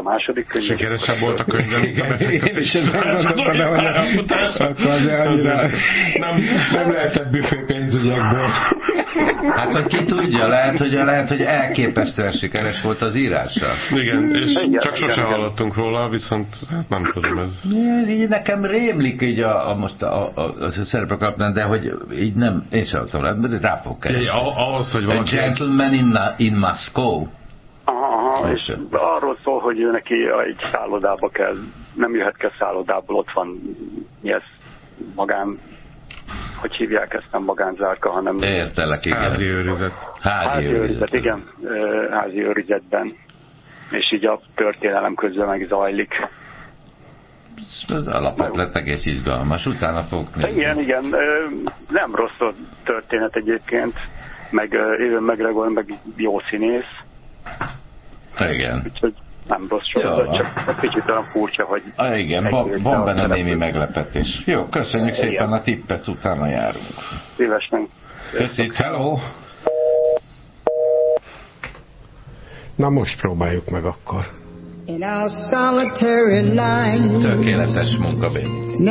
második könyv. Sikeresebb volt a könyv, mint a befektetés. És ez gondoltam, de hogy annyira nem lehetett büfé pénzügyekből. Hát, hogy ki tudja, lehet, hogy elképesztően sikeres volt az írása. Igen, és Igen, csak sose igen. hallottunk róla, viszont hát nem tudom, ez... Így nekem rémlik így a szerepek alapján, de hogy így nem, én sem tudom, rá fog keresni. Ahhoz, hogy A valaki... Gentleman in Moscow. Aha, és arról szól, hogy ő neki egy szállodába kell, nem jöhet ki a szállodából, ott van, mi ez, magán, hogy hívják ezt, nem magánzárka, hanem... Értelek, igen. Házi őrizet. Házi őrizet, igen, házi őrizetben. És így a történelem közben meg zajlik. Ez alapvetően egész izgalmas, utána fogok nézni. Igen, nem rossz a történet egyébként, meg Ewan McGregor meg jó színész. Igen. Úgyhogy nem rossz sorozat, csak egy kicsit olyan furcsa, hogy... Igen, van benne némi meglepetés. Jó, köszönjük szépen a tippet, utána járunk. Szívesen. Köszönjük, hello! Na most próbáljuk meg akkor. Tökéletes munka, Béni.